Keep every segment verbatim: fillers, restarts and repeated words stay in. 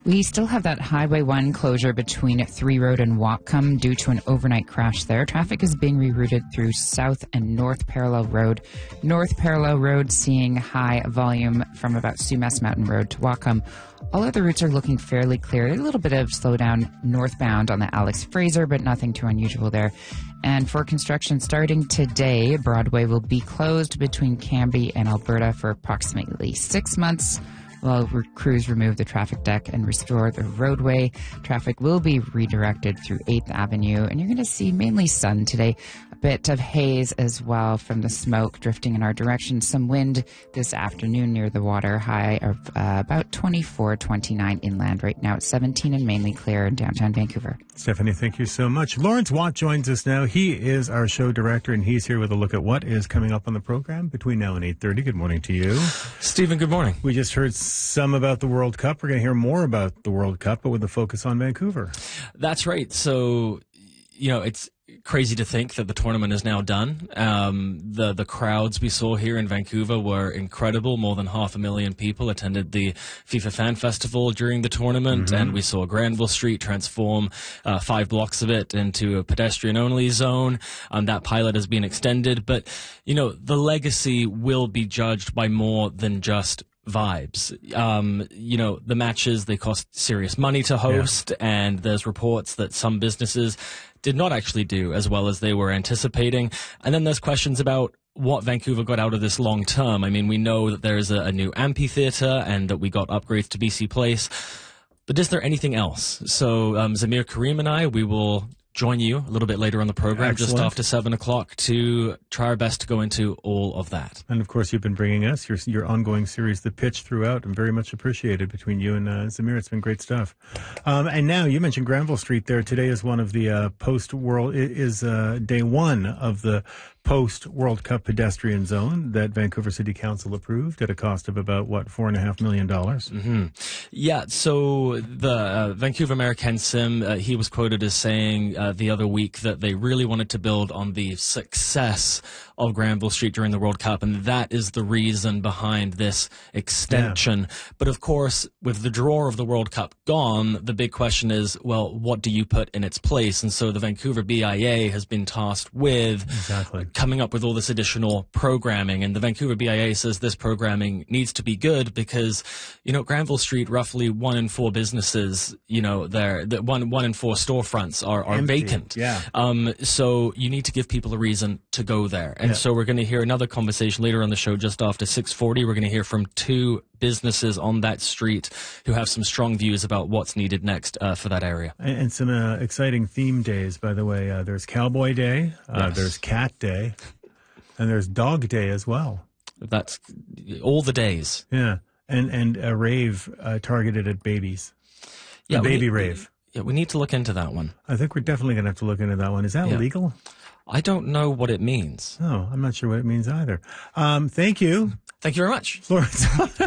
We still have that Highway one closure between Three Road and Whatcom due to an overnight crash there. Traffic is being rerouted through South and North Parallel Road. North Parallel Road seeing high volume from about Sumas Mountain Road to Whatcom. All other routes are looking fairly clear. A little bit of slowdown northbound on the Alex Fraser, but nothing too unusual there. And for construction starting today, Broadway will be closed between Cambie and Alberta for approximately six months. While crews remove the traffic deck and restore the roadway, traffic will be redirected through eighth Avenue, and you're going to see mainly sun today. A bit of haze as well from the smoke drifting in our direction. Some wind this afternoon near the water, high of uh, about twenty-four, twenty-nine inland. Right now it's seventeen and mainly clear in downtown Vancouver. Stephanie, thank you so much. Lawrence Watt joins us now. He is our show director, and he's here with a look at what is coming up on the program between now and eight thirty. Good morning to you. Stephen, good morning. We just heard some about the World Cup. We're going to hear more about the World Cup, but with a focus on Vancouver. That's right. So, you know, it's crazy to think that the tournament is now done. Um, the the crowds we saw here in Vancouver were incredible. More than half a million people attended the FIFA Fan Festival during the tournament, mm-hmm. and we saw Granville Street transform uh, five blocks of it into a pedestrian-only zone. Um, that pilot has been extended, but, you know, the legacy will be judged by more than just vibes. Um, you know, the matches, they cost serious money to host, yeah. and there's reports that some businesses did not actually do as well as they were anticipating. And then there's questions about what Vancouver got out of this long term. I mean, we know that there's a, a new amphitheater and that we got upgrades to B C Place. But is there anything else? So um, Zamir Karim and I, we will join you a little bit later on the program, Excellent. just after seven o'clock, to try our best to go into all of that. And of course, you've been bringing us your your ongoing series, The Pitch, throughout, and very much appreciated between you and uh, Zamir. It's been great stuff. Um, and now you mentioned Granville Street there. Today is one of the uh, post-world, is uh, day one of the post-World Cup pedestrian zone that Vancouver City Council approved at a cost of about, what, four and a half million dollars? Mm-hmm. Yeah, so the uh, Vancouver Mayor Ken Sim, uh, he was quoted as saying uh, the other week that they really wanted to build on the success of Granville Street during the World Cup, and that is the reason behind this extension. Yeah. But of course, with the draw of the World Cup gone, the big question is, well, what do you put in its place? And so the Vancouver B I A has been tasked with exactly. coming up with all this additional programming, and the Vancouver B I A says this programming needs to be good because, you know, Granville Street, roughly one in four businesses, you know, there, the one one in four storefronts are, are vacant. Yeah. Um, so you need to give people a reason to go there. And yeah. so we're going to hear another conversation later on the show just after six forty. We're going to hear from two businesses on that street who have some strong views about what's needed next uh, for that area. And, and some uh, exciting theme days, by the way. Uh, there's Cowboy Day, uh, yes. there's Cat Day, and there's Dog Day as well. That's all the days. Yeah, and and a rave uh, targeted at babies. Yeah, a baby we, rave. Yeah, we need to look into that one. I think we're definitely going to have to look into that one. Is that yeah. legal? I don't know what it means. No, I'm not sure what it means either. Um, thank you. Thank you very much. Lawrence.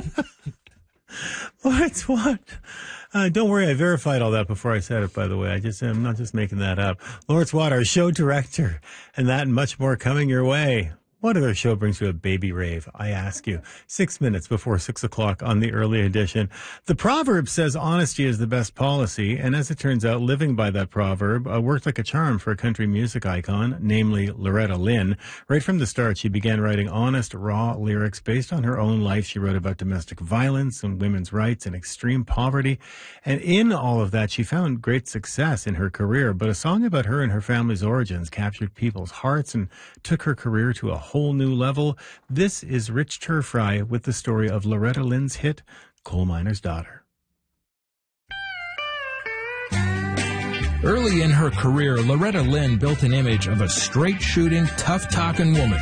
Lawrence, what? Uh, don't worry, I verified all that before I said it, by the way. I just, I'm not just making that up. Lawrence Watt, our show director, and that and much more coming your way. What other show brings you a baby rave? I ask you. Six minutes before six o'clock on the early edition. The proverb says honesty is the best policy, and as it turns out, living by that proverb uh, worked like a charm for a country music icon, namely Loretta Lynn. Right from the start, she began writing honest, raw lyrics based on her own life. She wrote about domestic violence and women's rights and extreme poverty. And in all of that, she found great success in her career. But a song about her and her family's origins captured people's hearts and took her career to a whole new level. This is Rich Turfry with the story of Loretta Lynn's hit, Coal Miner's Daughter. Early in her career, Loretta Lynn built an image of a straight-shooting, tough-talking woman